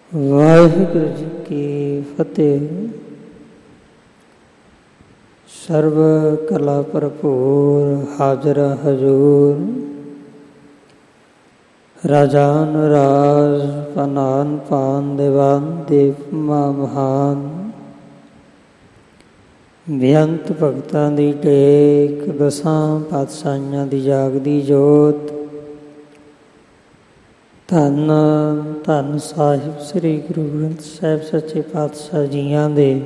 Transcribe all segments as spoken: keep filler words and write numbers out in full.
ਵਾਹਿਗੁਰੂ ਜੀ ਕੀ ਫਤਿਹ। ਸਰਬ ਕਲਾ ਭਰਪੂਰ ਹਾਜ਼ਰ ਹਜ਼ੂਰ, ਰਾਜਾਨ ਰਾਜ ਪਨਾਨ ਪਾਨ ਦੇਵਾਨ ਦੇਵ ਮਹਾਨ। ਬੇਅੰਤ ਭਗਤਾਂ ਦੀ ਟੇਕ, ਦਸਾਂ ਪਾਤਸ਼ਾਹੀਆਂ ਦੀ ਜਾਗਦੀ ਜੋਤ। ਧੰਨ ਧੰਨ ਸਾਹਿਬ ਸ੍ਰੀ ਗੁਰੂ ਗ੍ਰੰਥ ਸਾਹਿਬ ਸੱਚੇ ਪਾਤਸ਼ਾਹ ਜੀਆਂ ਦੇ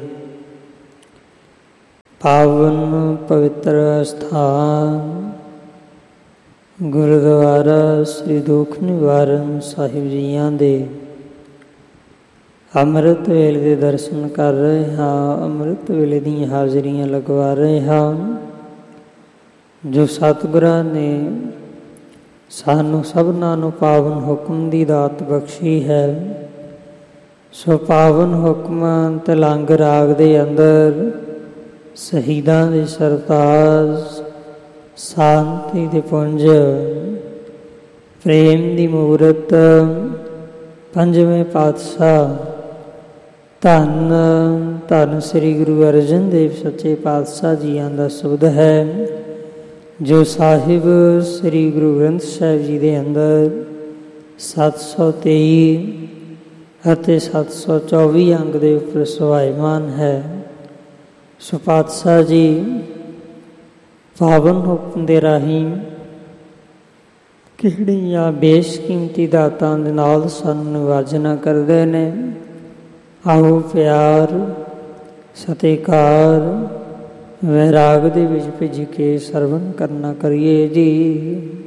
ਪਾਵਨ ਪਵਿੱਤਰ ਅਸਥਾਨ ਗੁਰਦੁਆਰਾ ਸ੍ਰੀ ਦੁੱਖ ਨਿਵਾਰਨ ਸਾਹਿਬ ਜੀਆਂ ਦੇ ਅੰਮ੍ਰਿਤ ਵੇਲੇ ਦੇ ਦਰਸ਼ਨ ਕਰ ਰਹੇ ਹਾਂ। ਅੰਮ੍ਰਿਤ ਵੇਲੇ ਦੀਆਂ ਹਾਜ਼ਰੀਆਂ ਲਗਵਾ ਰਹੇ ਹਾਂ ਜੋ ਸਤਿਗੁਰਾਂ ਨੇ ਸਾਨੂੰ ਸਭਨਾਂ ਨੂੰ ਪਾਵਨ ਹੁਕਮ ਦੀ ਦਾਤ ਬਖਸ਼ੀ ਹੈ। ਸੋ ਪਾਵਨ ਹੁਕਮ ਤਲੰਗ ਰਾਗ ਦੇ ਅੰਦਰ ਸ਼ਹੀਦਾਂ ਦੇ ਸਰਤਾਜ, ਸ਼ਾਂਤੀ ਦੇ ਪੁੰਜ, ਪ੍ਰੇਮ ਦੀ ਮੂਰਤ, ਪੰਜਵੇਂ ਪਾਤਸ਼ਾਹ ਧੰਨ ਧੰਨ ਸ੍ਰੀ ਗੁਰੂ ਅਰਜਨ ਦੇਵ ਸੱਚੇ ਪਾਤਸ਼ਾਹ ਜੀਆਂ ਦਾ ਸ਼ਬਦ ਹੈ ਜੋ ਸਾਹਿਬ ਸ੍ਰੀ ਗੁਰੂ ਗ੍ਰੰਥ ਸਾਹਿਬ ਜੀ ਦੇ ਅੰਦਰ ਸੱਤ ਸੌ ਤੇਈ ਅਤੇ ਸੱਤ ਸੌ ਚੌਵੀ ਅੰਗ ਦੇ ਉੱਪਰ ਸੁਭਾਇਮਾਨ ਹੈ। ਸੋ ਪਾਤਸ਼ਾਹ ਜੀ ਪਾਵਨ ਹੁਕਮ ਦੇ ਰਾਹੀਂ ਕਿਹੜੀਆਂ ਬੇਸ਼ਕੀਮਤੀ ਦਾਤਾਂ ਦੇ ਨਾਲ ਸਾਨੂੰ ਨਿਵਾਜਣਾ ਕਰਦੇ ਨੇ। ਆਓ ਪਿਆਰ ਸਤਿਕਾਰ ਵੈਰਾਗ ਦੇ ਵਿੱਚ ਭਿੱਜ ਕੇ ਸਰਵਣ ਕਰਨਾ ਕਰੀਏ ਜੀ।